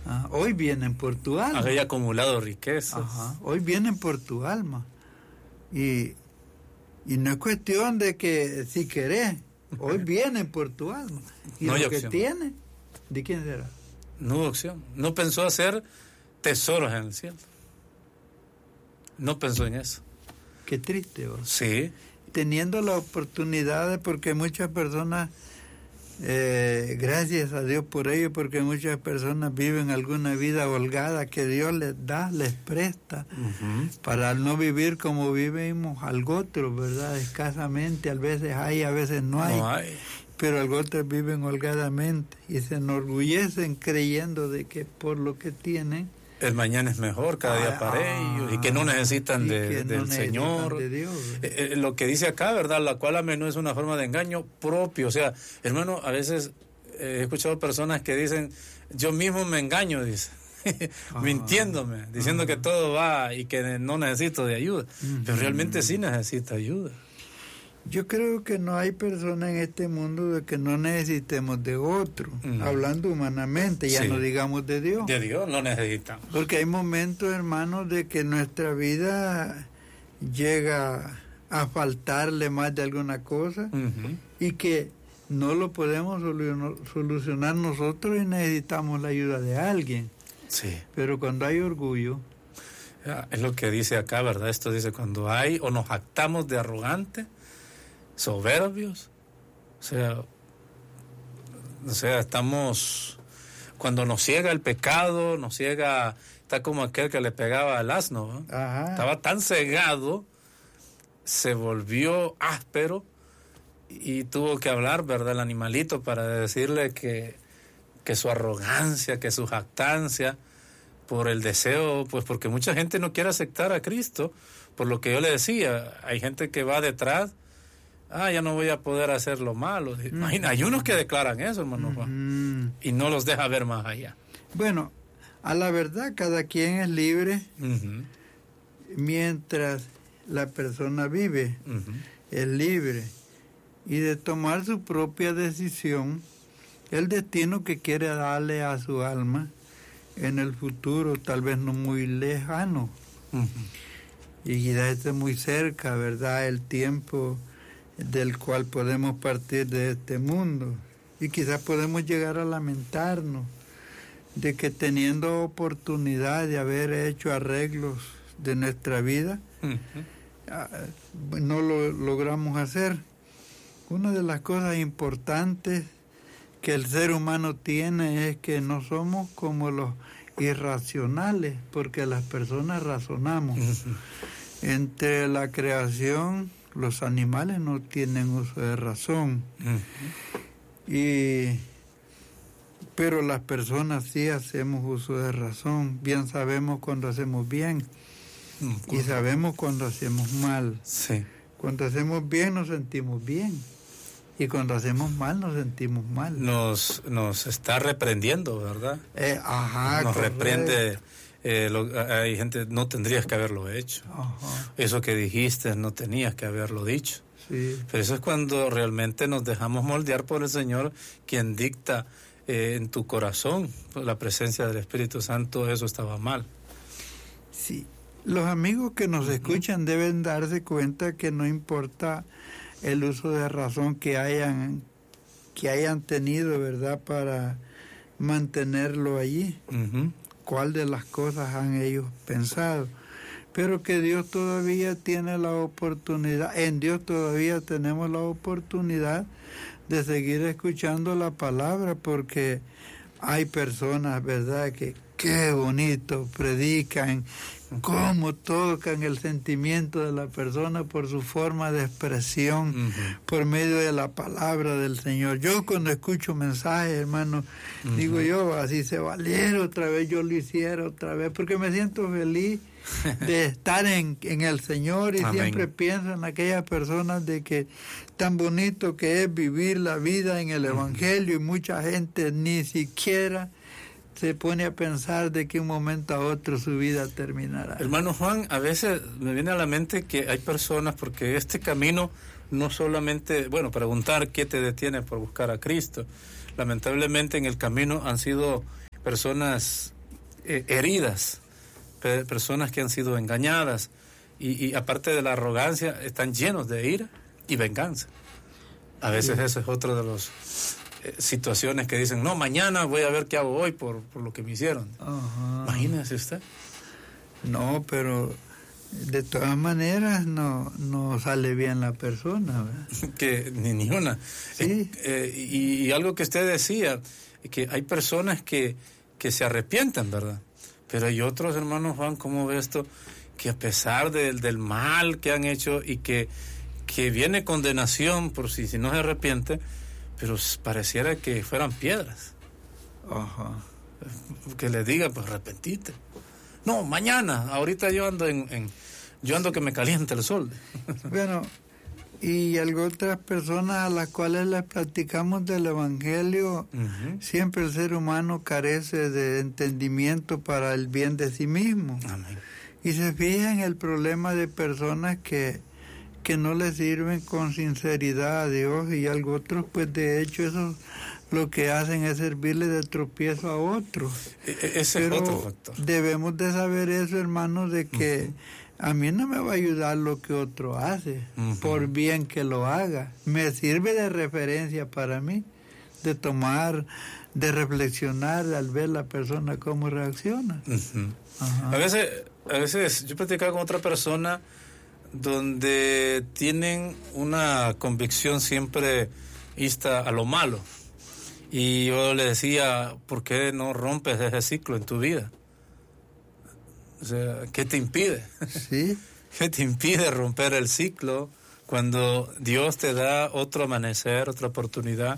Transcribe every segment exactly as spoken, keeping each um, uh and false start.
Ah, hoy vienen por tu alma. Había acumulado riquezas. Ajá, hoy vienen por tu alma. Y, y no es cuestión de que si querés, hoy vienen por tu alma. Y no lo que opción. tiene, ¿de quién será? No hubo opción. No pensó hacer tesoros en el cielo. No pensó en eso. Qué triste, ¿vos? Sí. Teniendo la oportunidad, de, porque muchas personas, eh, gracias a Dios por ello, porque muchas personas viven alguna vida holgada que Dios les da, les presta, Uh-huh. para no vivir como vivimos algo otro, ¿verdad? Escasamente, a veces hay, a veces no hay, No hay. pero algo otros viven holgadamente y se enorgullecen creyendo de que por lo que tienen, el mañana es mejor cada día ah, para ellos, y que no necesitan y de, que no del necesitan Señor. de Dios. Eh, eh, lo que dice acá, ¿verdad? La cual a menudo es una forma de engaño propio. O sea, hermano, a veces eh, he escuchado personas que dicen, yo mismo me engaño, dice, mintiéndome, diciendo ajá. que todo va y que no necesito de ayuda. Uh-huh. Pero realmente sí necesita ayuda. Yo creo que no hay persona en este mundo de que no necesitemos de otro, Mm. hablando humanamente, ya Sí. no digamos de Dios. De Dios no necesitamos. Porque hay momentos, hermanos, de que nuestra vida llega a faltarle más de alguna cosa Uh-huh. y que no lo podemos solu- solucionar nosotros y necesitamos la ayuda de alguien. Sí. Pero cuando hay orgullo, Ya, es lo que dice acá, ¿verdad? Esto dice, cuando hay o nos jactamos de arrogante, soberbios, o sea, o sea, estamos, cuando nos ciega el pecado, nos ciega, está como aquel que le pegaba al asno, ¿no? ajá, Estaba tan cegado, se volvió áspero y tuvo que hablar, ¿verdad? El animalito para decirle que, que su arrogancia, que su jactancia, por el deseo, pues porque mucha gente no quiere aceptar a Cristo, por lo que yo le decía, hay gente que va detrás, ah, ya no voy a poder hacer lo malo. Mm. Imagina, hay unos que declaran eso, hermano Juan, mm. y no los deja ver más allá. Bueno, a la verdad cada quien es libre uh-huh. mientras la persona vive, uh-huh. es libre, y de tomar su propia decisión, el destino que quiere darle a su alma en el futuro, tal vez no muy lejano, uh-huh. y quizás esté muy cerca, ¿verdad?, el tiempo del cual podemos partir de este mundo, y quizás podemos llegar a lamentarnos de que teniendo oportunidad de haber hecho arreglos de nuestra vida, uh-huh. no lo logramos hacer. Una de las cosas importantes que el ser humano tiene es que no somos como los irracionales, porque las personas razonamos. Uh-huh. Entre la creación, los animales no tienen uso de razón. Uh-huh. Y pero las personas sí hacemos uso de razón. Bien sabemos cuando hacemos bien uh-huh. y sabemos cuando hacemos mal. Sí. Cuando hacemos bien nos sentimos bien. Y cuando hacemos mal, nos sentimos mal. Nos nos está reprendiendo, ¿verdad? Eh, ajá, nos correcto. reprende. Eh, lo, hay gente, no tendrías que haberlo hecho. Ajá. Eso que dijiste, no tenías que haberlo dicho. Sí. Pero eso es cuando realmente nos dejamos moldear por el Señor, quien dicta eh, en tu corazón, pues, la presencia del Espíritu Santo. Eso estaba mal. Sí. Los amigos que nos uh-huh. escuchan deben darse cuenta que no importa el uso de razón que hayan que hayan tenido, ¿verdad?, para mantenerlo allí. Uh-huh. ¿Cuál de las cosas han ellos pensado? Pero que Dios todavía tiene la oportunidad, en Dios todavía tenemos la oportunidad de seguir escuchando la palabra, porque hay personas, ¿verdad?, que qué bonito predican, cómo tocan el sentimiento de la persona por su forma de expresión, uh-huh. por medio de la palabra del Señor. Yo cuando escucho mensajes, hermano, uh-huh. digo yo, así se valiera otra vez, yo lo hiciera otra vez, porque me siento feliz de estar en, en el Señor, y Amén. Siempre pienso en aquellas personas de que tan bonito que es vivir la vida en el uh-huh. Evangelio, y mucha gente ni siquiera se pone a pensar de que un momento a otro su vida terminará. Hermano Juan, a veces me viene a la mente que hay personas, porque este camino no solamente, bueno, preguntar qué te detiene por buscar a Cristo. Lamentablemente en el camino han sido personas eh, heridas, pe- personas que han sido engañadas, y, y aparte de la arrogancia, están llenos de ira y venganza. A veces sí. Eso es otra de las eh, situaciones que dicen, no, mañana voy a ver qué hago hoy por, por lo que me hicieron. Ajá. Imagínese usted. No, pero de todas maneras no, no sale bien la persona, ¿verdad? Que ni, ni una. Sí. Eh, eh, y, y algo que usted decía, que hay personas que, que se arrepienten, ¿verdad? Pero hay otros, hermanos Juan, ¿cómo ve esto? Que a pesar de, del mal que han hecho y que, que viene condenación por si, si no se arrepiente, pero pareciera que fueran piedras. Ajá. Que le diga, pues arrepentite. No, mañana, ahorita yo ando en, en yo ando que me caliente el sol. Bueno, y algunas otras personas a las cuales les platicamos del Evangelio, uh-huh. Siempre el ser humano carece de entendimiento para el bien de sí mismo. Amén. Y se fijan en el problema de personas que, que no le sirven con sinceridad a Dios, y algo otros, pues de hecho eso lo que hacen es servirle de tropiezo a otros. E- ese Pero es otro factor. Debemos de saber eso, hermanos, de que uh-huh. a mí no me va a ayudar lo que otro hace, uh-huh. por bien que lo haga. Me sirve de referencia para mí, de tomar, de reflexionar al ver la persona cómo reacciona. Uh-huh. A veces, a veces yo platicaba con otra persona donde tienen una convicción siempre ista a lo malo. Y yo le decía, ¿por qué no rompes ese ciclo en tu vida? O sea, ¿qué te impide? ¿Sí? ¿Qué te impide romper el ciclo cuando Dios te da otro amanecer, otra oportunidad?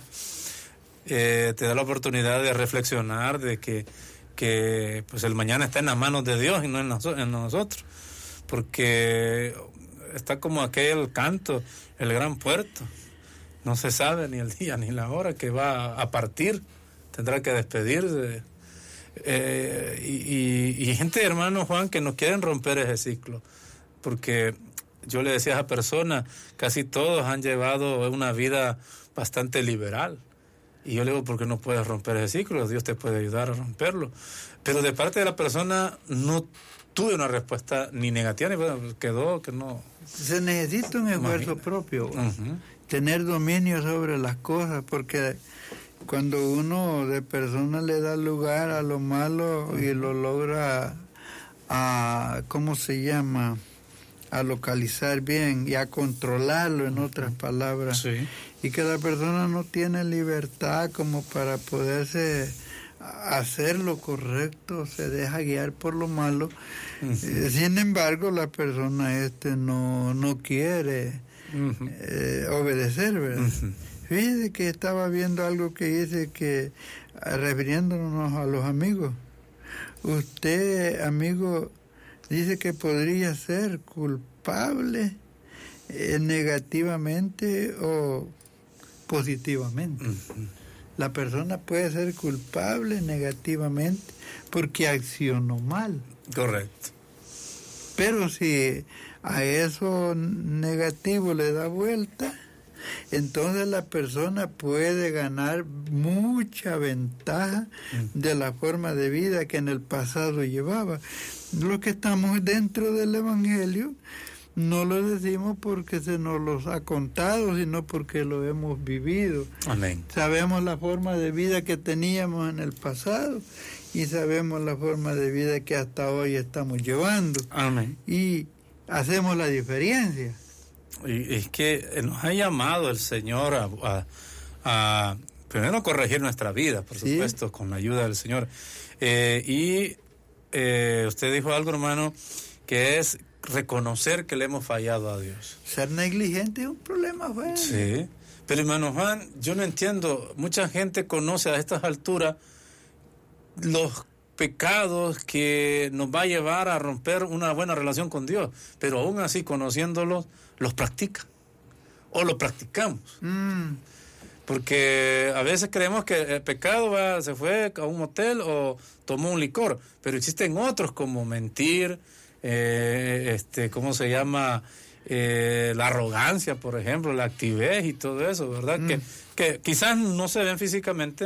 Eh, te da la oportunidad de reflexionar, de que, que pues el mañana está en las manos de Dios y no en, noso- en nosotros. Porque está como aquel canto, el gran puerto. No se sabe ni el día ni la hora que va a partir, tendrá que despedirse. Eh, y, y, y gente, hermano Juan, que no quieren romper ese ciclo, porque yo le decía a esa persona, casi todos han llevado una vida bastante liberal. Y yo le digo, ¿por qué no puedes romper ese ciclo? Dios te puede ayudar a romperlo. Pero de parte de la persona no tuve una respuesta ni negativa, ni bueno, quedó que no. Se necesita un esfuerzo Imagina. propio. Uh-huh. Tener dominio sobre las cosas, porque cuando uno de persona le da lugar a lo malo uh-huh. y lo logra a, ¿cómo se llama?, a localizar bien y a controlarlo, en otras palabras, sí. Y que la persona no tiene libertad como para poderse hacer lo correcto, se deja guiar por lo malo. Uh-huh. Eh, sin embargo, la persona este no, no quiere Uh-huh. Eh, obedecer, ¿verdad? Uh-huh. Fíjese que estaba viendo algo que dice que, refiriéndonos a los amigos, usted, amigo, dice que podría ser culpable eh, negativamente o positivamente. Uh-huh. La persona puede ser culpable negativamente porque accionó mal. Correcto. Pero si a eso negativo le da vuelta, entonces la persona puede ganar mucha ventaja de la forma de vida que en el pasado llevaba. Los que estamos dentro del Evangelio no lo decimos porque se nos los ha contado, sino porque lo hemos vivido. Amén. Sabemos la forma de vida que teníamos en el pasado y sabemos la forma de vida que hasta hoy estamos llevando. Amén. Y hacemos la diferencia. Y es que nos ha llamado el Señor a, a, a primero corregir nuestra vida, por ¿Sí? supuesto, con la ayuda del Señor. Eh, y eh, usted dijo algo, hermano, que es reconocer que le hemos fallado a Dios. Ser negligente es un problema, bueno. Sí, pero hermano Juan, yo no entiendo, mucha gente conoce a estas alturas los pecados que nos va a llevar a romper una buena relación con Dios, pero aún así conociéndolos, los practican o lo practicamos. Mm. Porque a veces creemos que el pecado va, se fue a un motel o tomó un licor, pero existen otros como mentir, eh, este, ¿cómo se llama? Eh, la arrogancia, por ejemplo, la altivez y todo eso, ¿verdad? Mm. Que, que quizás no se ven físicamente,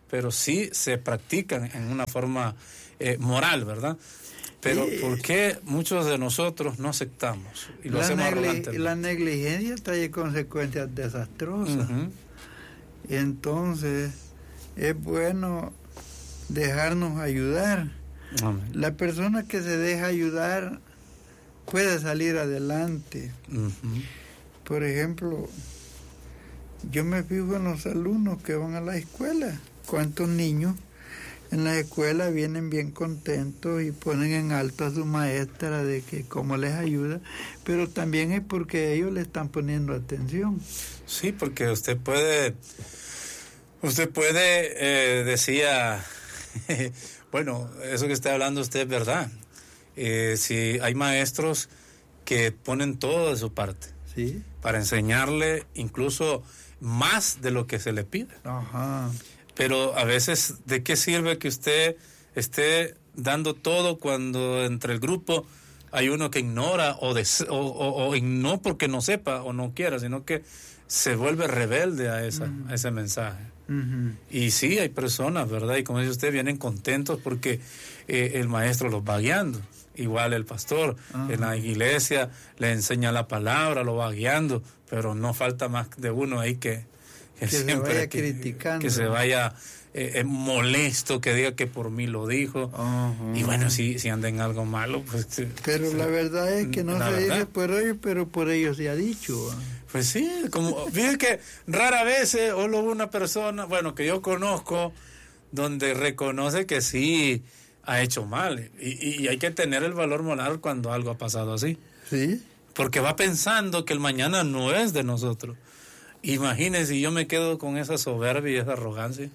pero sí se practican en una forma eh, moral, ¿verdad? Pero y, ¿por qué muchos de nosotros no aceptamos y lo hacemos arrogantemente? La negligencia trae consecuencias desastrosas. Uh-huh. Entonces, es bueno dejarnos ayudar. Amén. La persona que se deja ayudar puede salir adelante. Uh-huh. Por ejemplo, yo me fijo en los alumnos que van a la escuela. ¿Cuántos niños en la escuela vienen bien contentos y ponen en alto a su maestra de que cómo les ayuda? Pero también es porque ellos le están poniendo atención. Sí, porque usted puede, usted puede, eh, decía, bueno, eso que está hablando usted es verdad. Eh, si hay maestros que ponen todo de su parte, ¿sí?, para enseñarle incluso más de lo que se le pide. Ajá. Pero a veces, ¿de qué sirve que usted esté dando todo cuando entre el grupo hay uno que ignora o, de, o, o, o no porque no sepa o no quiera, sino que se vuelve rebelde a, esa, uh-huh. a ese mensaje? Uh-huh. Y sí, hay personas, ¿verdad? Y como dice usted, vienen contentos porque eh, el maestro los va guiando. Igual el pastor uh-huh. en la iglesia le enseña la palabra, lo va guiando, pero no falta más de uno ahí que, que, que siempre se vaya que, criticando, que se vaya eh, molesto, que diga que por mí lo dijo. Uh-huh. Y bueno, si, si anda en algo malo, pues... Pero se, la verdad es que no se verdad. dice por ellos, pero por ellos se ha dicho. Pues sí, como fíjate que rara vez eh, hubo una persona, bueno, que yo conozco, donde reconoce que sí ha hecho mal, y, y hay que tener el valor moral cuando algo ha pasado así. Sí. Porque va pensando que el mañana no es de nosotros. Imagínese si yo me quedo con esa soberbia y esa arrogancia.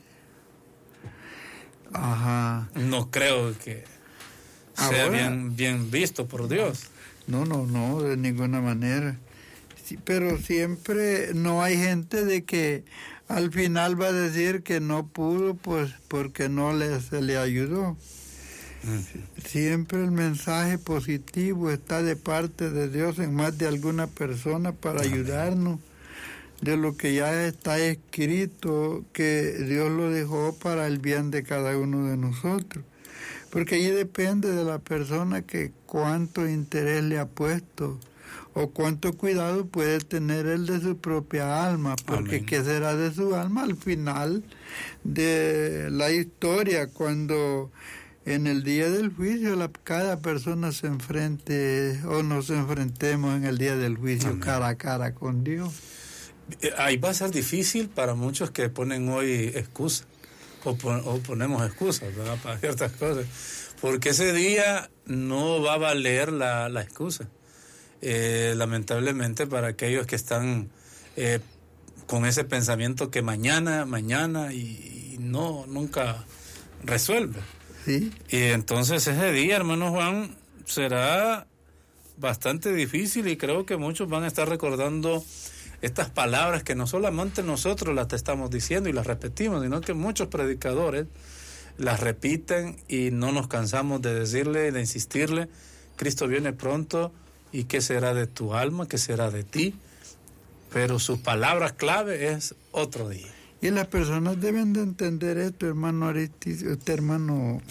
Ajá. No creo que sea bien, bien visto por Dios. No, no, no, de ninguna manera. Sí, pero siempre no hay gente de que al final va a decir que no pudo, pues porque no le, se le ayudó. Siempre el mensaje positivo está de parte de Dios en más de alguna persona para ayudarnos de lo que ya está escrito, que Dios lo dejó para el bien de cada uno de nosotros. Porque ahí depende de la persona que cuánto interés le ha puesto o cuánto cuidado puede tener él de su propia alma, porque Amén. ¿Qué será de su alma al final de la historia, cuando en el día del juicio la, cada persona se enfrente o nos enfrentemos en el día del juicio Amén. Cara a cara con Dios? Ahí va a ser difícil para muchos que ponen hoy excusas o, pon, o ponemos excusas, ¿verdad?, para ciertas cosas, porque ese día no va a valer la, la excusa. Eh, lamentablemente para aquellos que están eh, con ese pensamiento que mañana, mañana y, y no, nunca resuelve. ¿Sí? Y entonces ese día, hermano Juan, será bastante difícil, y creo que muchos van a estar recordando estas palabras que no solamente nosotros las estamos diciendo y las repetimos, sino que muchos predicadores las repiten y no nos cansamos de decirle, de insistirle: Cristo viene pronto, ¿y qué será de tu alma? ¿Qué será de ti? Pero sus palabras clave es otro día. Y las personas deben de entender esto, hermano Aristides, este hermano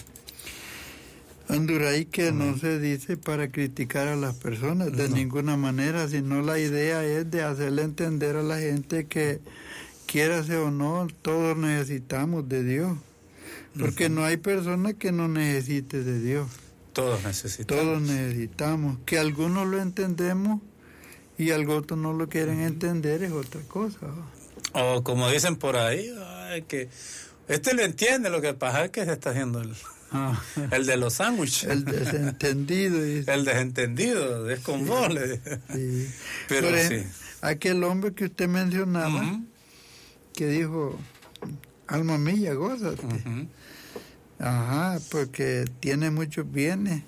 Anduray, que no se dice para criticar a las personas de no. ninguna manera, sino la idea es de hacerle entender a la gente que, quiérase o no, todos necesitamos de Dios. Porque uh-huh. no hay persona que no necesite de Dios. Todos necesitamos. Todos necesitamos. Que algunos lo entendemos y algunos no lo quieren uh-huh. entender es otra cosa. O como dicen por ahí, ay, que este le entiende, lo que pasa es que se está haciendo el, ah, el de los sándwiches. El desentendido. Y... el desentendido, es con vos. Sí. Pero por ejemplo, sí. Aquel hombre que usted mencionaba, uh-huh. que dijo, alma mía, gózate. Uh-huh. Ajá, porque tiene muchos bienes.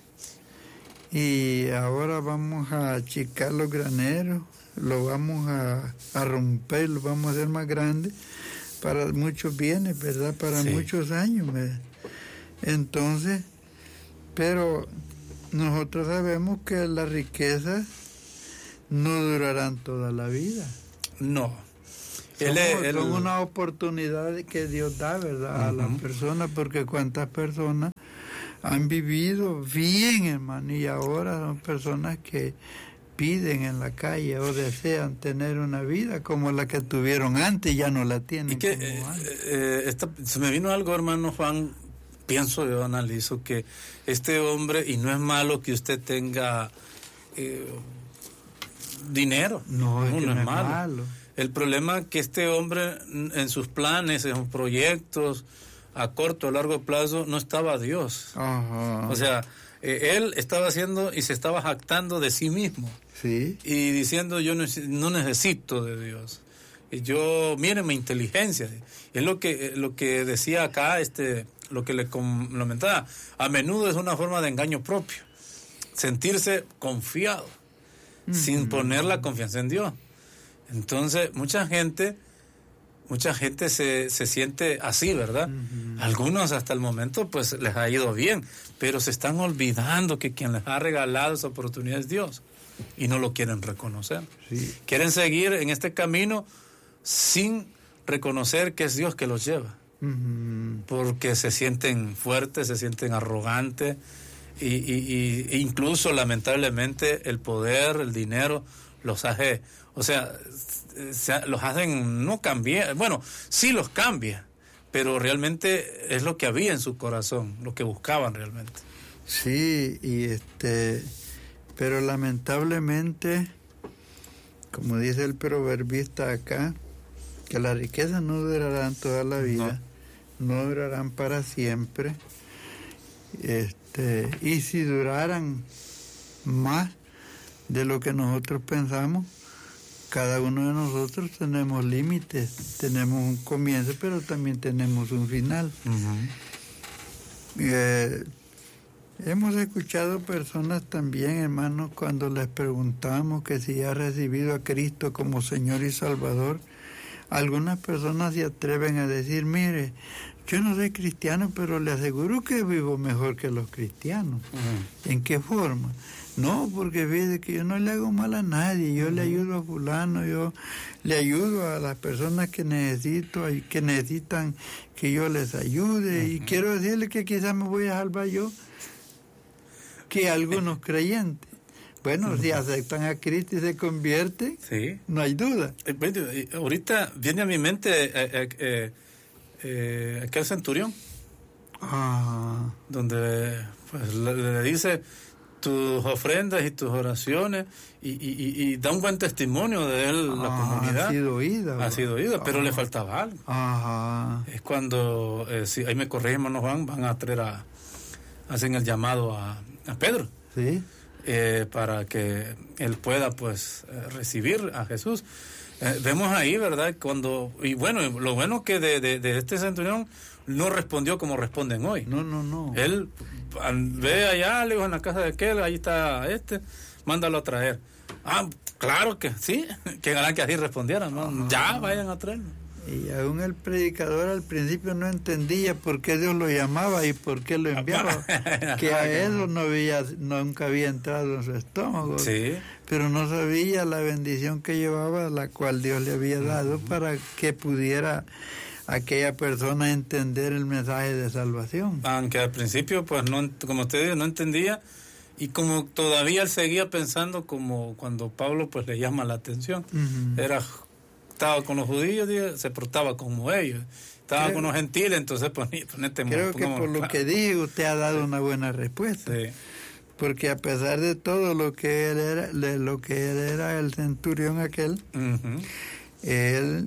Y ahora vamos a achicar los graneros, lo vamos a, a romper, lo vamos a hacer más grande para muchos bienes, ¿verdad? Para sí. muchos años, ¿verdad? Entonces, pero nosotros sabemos que las riquezas no durarán toda la vida. No. Él es él... una oportunidad que Dios da, ¿verdad? Uh-huh. A las personas, porque cuántas personas han vivido bien, hermano, y ahora son personas que piden en la calle o desean tener una vida como la que tuvieron antes y ya no la tienen. Y que, como eh, antes. Eh, esta, se me vino algo, hermano Juan, pienso yo, analizo, que este hombre, y no es malo que usted tenga eh, dinero, no, es, no, que no no es malo. malo. El problema es que este hombre en sus planes, en sus proyectos a corto o largo plazo, no estaba Dios. Ajá. O sea, eh, él estaba haciendo y se estaba jactando de sí mismo. Sí. Y diciendo, yo no, no necesito de Dios. Y yo, miren mi inteligencia. Es lo que, lo que decía acá, este, lo que le comentaba. A menudo es una forma de engaño propio. Sentirse confiado, mm-hmm. sin poner la confianza en Dios. Entonces, mucha gente, mucha gente se, se siente así, ¿verdad? Uh-huh. Algunos hasta el momento, pues, les ha ido bien, pero se están olvidando que quien les ha regalado esa oportunidad es Dios, y no lo quieren reconocer. Sí. Quieren seguir en este camino sin reconocer que es Dios que los lleva, uh-huh. porque se sienten fuertes, se sienten arrogantes, y, y, y e incluso, lamentablemente, el poder, el dinero, los hace... O sea, se, los hacen no cambiar, bueno, sí los cambia, pero realmente es lo que había en su corazón, lo que buscaban realmente. Sí, y este, pero lamentablemente, como dice el proverbista acá, que las riquezas no durarán toda la vida, no, no durarán para siempre, este, y si duraran más de lo que nosotros pensamos, cada uno de nosotros tenemos límites, tenemos un comienzo, pero también tenemos un final. Uh-huh. Eh, hemos escuchado personas también, hermanos, cuando les preguntamos que si ha recibido a Cristo como Señor y Salvador, algunas personas se atreven a decir, mire, yo no soy cristiano, pero le aseguro que vivo mejor que los cristianos. Uh-huh. ¿En qué forma? No, porque fíjate que yo no le hago mal a nadie, yo uh-huh. le ayudo a fulano, yo le ayudo a las personas que necesito, que necesitan que yo les ayude, uh-huh. y quiero decirle que quizás me voy a salvar yo, que algunos creyentes. Bueno, uh-huh. si aceptan a Cristo y se convierten, sí. no hay duda. Eh, ahorita viene a mi mente eh, eh, eh, eh, aquel centurión, ah. donde pues, le, le dice... tus ofrendas y tus oraciones y, y, y, y da un buen testimonio de él, ah, la comunidad. Ha sido oída. Ha sido oída, pero ah. le faltaba algo. Ajá. Es cuando, eh, si, ahí me corrige, hermano Juan, van a traer a, hacen el llamado a, a Pedro. Sí. Eh, para que él pueda, pues, eh, recibir a Jesús. Eh, vemos ahí, ¿verdad? Cuando, y bueno, lo bueno que de, de, de este centurión no respondió como responden hoy. No, no, no. Él ve allá, le dijo, en la casa de aquel, ahí está este, mándalo a traer. Ah, claro que sí, que ganan que así respondieran, ¿no? Ah, ya, vayan a traerlo. Y aún el predicador al principio no entendía por qué Dios lo llamaba y por qué lo enviaba, que a eso no había, nunca había entrado en su estómago, sí. pero no sabía la bendición que llevaba, la cual Dios le había dado, uh-huh. para que pudiera aquella persona entender el mensaje de salvación. Aunque al principio, pues, no, como usted dice, no entendía, y como todavía él seguía pensando como cuando Pablo, pues, le llama la atención, uh-huh. era... estaba con los judíos, se portaba como ellos, estaba creo, con los gentiles, entonces ponía, ponete, creo que por lo claro. que dije usted ha dado una buena respuesta, sí. porque a pesar de todo lo que él era, de lo que él era el centurión aquel, uh-huh. él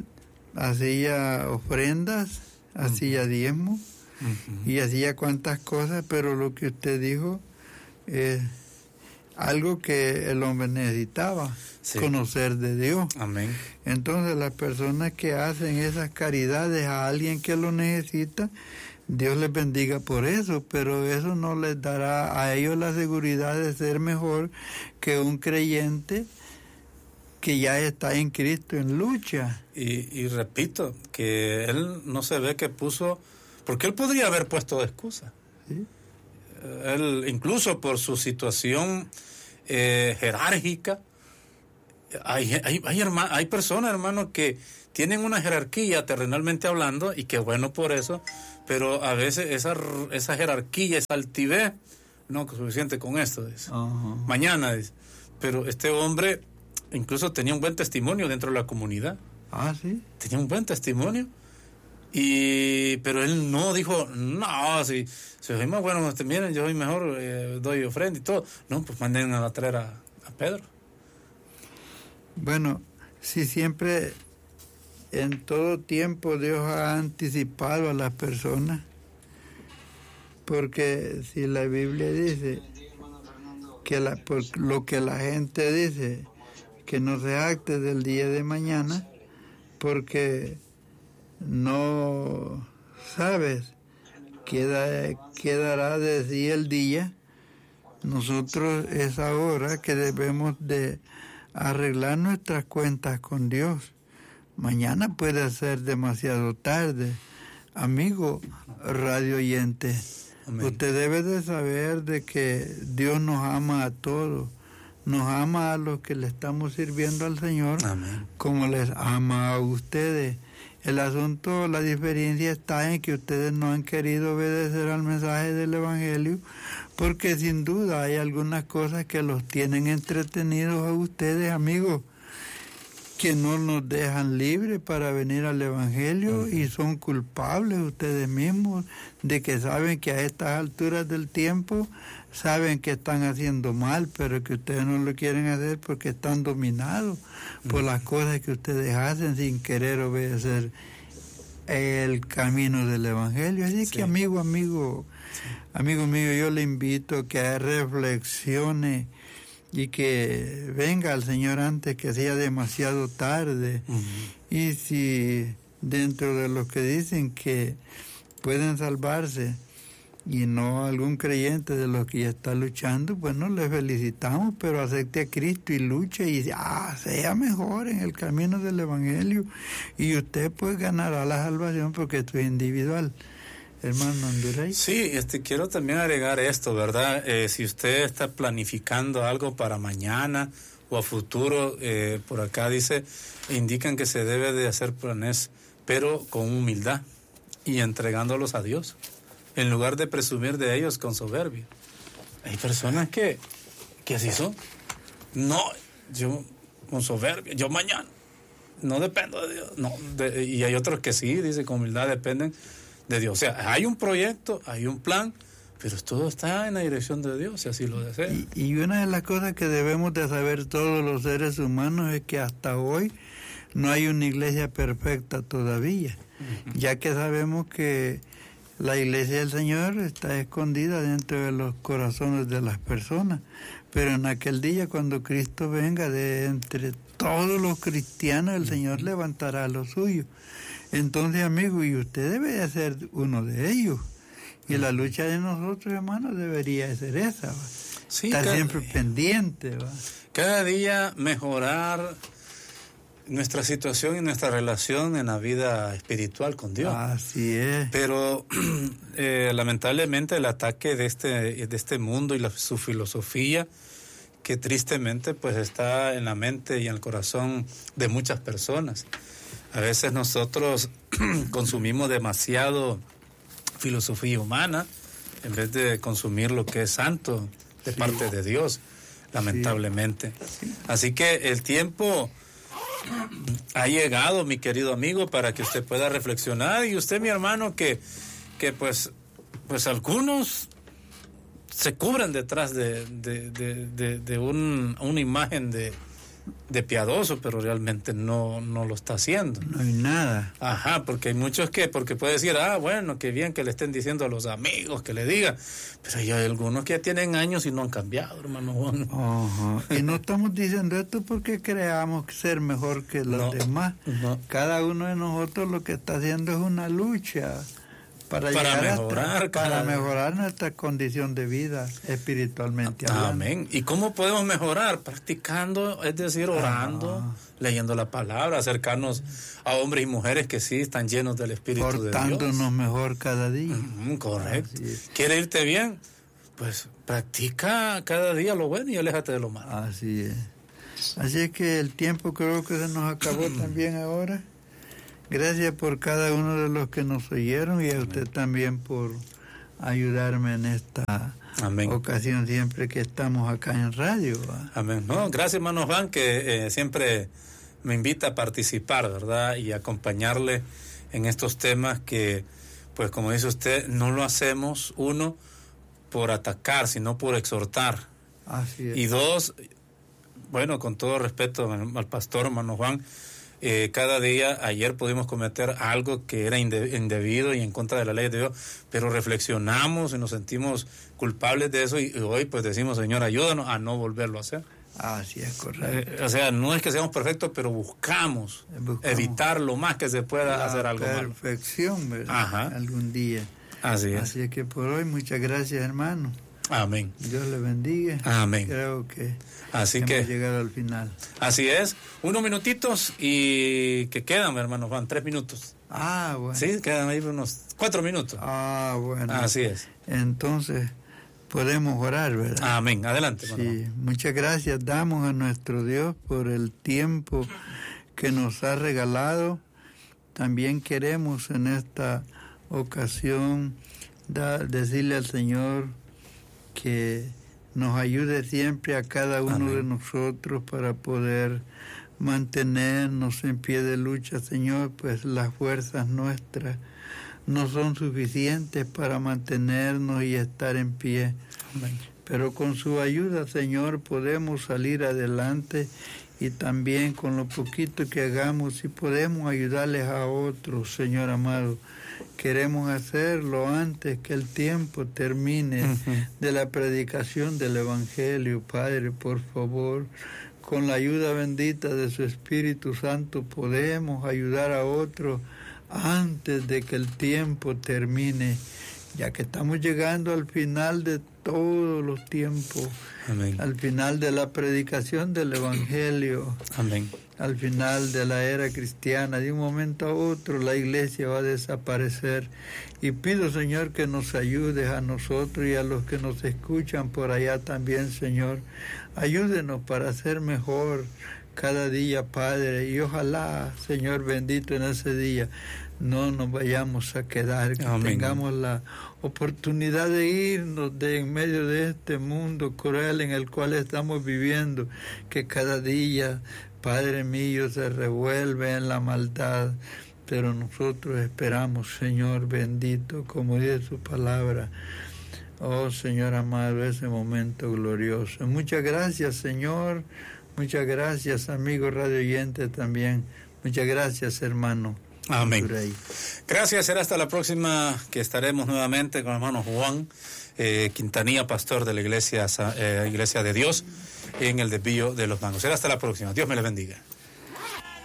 hacía ofrendas, uh-huh. hacía diezmos, uh-huh. y hacía cuantas cosas, pero lo que usted dijo es algo que el hombre necesitaba, sí. conocer de Dios. Amén. Entonces las personas que hacen esas caridades a alguien que lo necesita, Dios les bendiga por eso, pero eso no les dará a ellos la seguridad de ser mejor que un creyente que ya está en Cristo en lucha. Y, y repito, que él no se ve que puso, porque él podría haber puesto de excusa. ¿Sí? Él, incluso por su situación eh, jerárquica, hay, hay, hay, herma, hay personas, hermanos, que tienen una jerarquía terrenalmente hablando, y qué bueno por eso, pero a veces esa, esa jerarquía, esa altivez, no es suficiente con esto, dice. Uh-huh. Mañana, dice. Pero este hombre incluso tenía un buen testimonio dentro de la comunidad. Ah, sí. Tenía un buen testimonio. Y pero él no dijo, no, si, si soy más bueno, miren, yo soy mejor, eh, doy ofrenda y todo. No, pues manden a traer a, a Pedro. Bueno, si siempre, en todo tiempo, Dios ha anticipado a las personas, porque si la Biblia dice que la, por lo que la gente dice, que no se acte del día de mañana, porque no sabes qué quedará de sí el día. Nosotros es ahora que debemos de arreglar nuestras cuentas con Dios. Mañana puede ser demasiado tarde. Amigo radio oyente, amén, usted debe de saber de que Dios nos ama a todos. Nos ama a los que le estamos sirviendo al Señor, amén, como les ama a ustedes. El asunto, la diferencia está en que ustedes no han querido obedecer al mensaje del Evangelio, porque sin duda hay algunas cosas que los tienen entretenidos a ustedes, amigos, que no nos dejan libres para venir al Evangelio, uh-huh, y son culpables ustedes mismos de que saben que a estas alturas del tiempo saben que están haciendo mal, pero que ustedes no lo quieren hacer porque están dominados por las cosas que ustedes hacen sin querer obedecer el camino del Evangelio. Así sí. que amigo, amigo, sí. amigo mío, yo le invito a que reflexione y que venga al Señor antes que sea demasiado tarde. Uh-huh. Y si dentro de los que dicen que pueden salvarse y no algún creyente de los que ya está luchando, bueno, les felicitamos, pero acepte a Cristo y luche y ah, sea mejor en el camino del Evangelio, y usted pues ganará la salvación, porque esto es individual. Hermano Andurey. Sí, este, quiero también agregar esto, ¿verdad? Eh, si usted está planificando algo para mañana o a futuro, eh, por acá dice, indican que se debe de hacer planes, pero con humildad y entregándolos a Dios, en lugar de presumir de ellos con soberbia. Hay personas que, que así son. No, yo con soberbia, yo mañana, no dependo de Dios. No, de, y hay otros que sí, dice, con humildad dependen de Dios. O sea, hay un proyecto, hay un plan, pero todo está en la dirección de Dios, si así lo desea. Y, y una de las cosas que debemos de saber todos los seres humanos es que hasta hoy no hay una iglesia perfecta todavía, uh-huh, ya que sabemos que la iglesia del Señor está escondida dentro de los corazones de las personas, pero en aquel día cuando Cristo venga, de entre todos los cristianos el Señor levantará a los suyos. Entonces, amigo, y usted debe de ser uno de ellos, y la lucha de nosotros, hermanos, debería de ser esa, ¿va? Sí, estar cada, siempre pendiente, ¿va? Cada día mejorar nuestra situación y nuestra relación en la vida espiritual con Dios. Así es. Pero eh, lamentablemente el ataque de este de este mundo y la, su filosofía, que tristemente pues está en la mente y en el corazón de muchas personas. A veces nosotros consumimos demasiado filosofía humana en vez de consumir lo que es santo de sí. parte de Dios, lamentablemente. Sí. Así que el tiempo ha llegado, mi querido amigo, para que usted pueda reflexionar, y usted, mi hermano, que, que pues, pues algunos se cubren detrás de, de, de, de, de un, una imagen de, de piadoso, pero realmente no, no lo está haciendo. No hay nada. Ajá, porque hay muchos que, porque puede decir, ah, bueno, qué bien que le estén diciendo a los amigos, que le digan, pero hay algunos que ya tienen años y no han cambiado, hermano Juan. Uh-huh. Y no estamos diciendo esto porque creamos ser mejor que los no, demás. No. Cada uno de nosotros lo que está haciendo es una lucha para, para mejorar hasta, para mejorar nuestra condición de vida espiritualmente hablando. Amén. ¿Y cómo podemos mejorar? Practicando, es decir, orando, ah. leyendo la palabra, acercarnos a hombres y mujeres que sí están llenos del Espíritu de Dios. Portándonos mejor cada día. Mm, correcto. ¿Quiere irte bien? Pues practica cada día lo bueno y aléjate de lo malo. Así es. Así es que el tiempo creo que se nos acabó también ahora. Gracias por cada uno de los que nos oyeron y a Amén. Usted también por ayudarme en esta Amén. Ocasión siempre que estamos acá en radio. ¿Va? Amén. No, gracias, hermano Juan, que eh, siempre me invita a participar, ¿verdad? Y acompañarle en estos temas que, pues como dice usted, no lo hacemos, uno, por atacar, sino por exhortar. Así es. Y dos, bueno, con todo respeto al, al pastor, hermano Juan, Eh, cada día, ayer pudimos cometer algo que era inde, indebido y en contra de la ley de Dios, pero reflexionamos y nos sentimos culpables de eso y, y hoy pues decimos, Señor, ayúdanos a no volverlo a hacer. Así es, correcto. Eh, o sea, no es que seamos perfectos, pero buscamos, buscamos evitar lo más que se pueda la hacer algo malo. Perfección, ¿verdad? Ajá. Algún día. Así es. Así es que por hoy, muchas gracias, hermano. Amén. Dios le bendiga. Amén. Creo que así hemos que llegado al final. Así es. Unos minutitos y que quedan, hermano Juan, tres minutos. Ah, bueno. Sí, quedan ahí unos cuatro minutos. Ah, bueno. Así es. Entonces, podemos orar, ¿verdad? Amén. Adelante, hermano. Sí, muchas gracias damos a nuestro Dios por el tiempo que nos ha regalado. También queremos en esta ocasión da, decirle al Señor que nos ayude siempre a cada uno Amén. De nosotros para poder mantenernos en pie de lucha, Señor, pues las fuerzas nuestras no son suficientes para mantenernos y estar en pie. Amén. Pero con su ayuda, Señor, podemos salir adelante y también con lo poquito que hagamos, si podemos ayudarles a otros, Señor amado, queremos hacerlo antes que el tiempo termine uh-huh. de la predicación del Evangelio. Padre, por favor, con la ayuda bendita de su Espíritu Santo podemos ayudar a otros antes de que el tiempo termine, ya que estamos llegando al final de todos los tiempos. Amén. Al final de la predicación del Evangelio. Amén. Al final de la era cristiana, de un momento a otro la iglesia va a desaparecer. Y pido, Señor, que nos ayudes a nosotros y a los que nos escuchan por allá también, Señor. Ayúdenos para ser mejor cada día, Padre. Y ojalá, Señor bendito, en ese día no nos vayamos a quedar, que Amén. Tengamos la oportunidad de irnos de en medio de este mundo cruel en el cual estamos viviendo, que cada día, Padre mío, se revuelve en la maldad, pero nosotros esperamos, Señor bendito, como dice su palabra. Oh, Señor amado, ese momento glorioso. Muchas gracias, Señor. Muchas gracias, amigos radio oyentes también. Muchas gracias, hermano. Amén. Gracias, será hasta la próxima que estaremos nuevamente con el hermano Juan eh, Quintanilla, pastor de la iglesia, eh, iglesia de Dios en el desvío de los Mangos. Será hasta la próxima. Dios me les bendiga.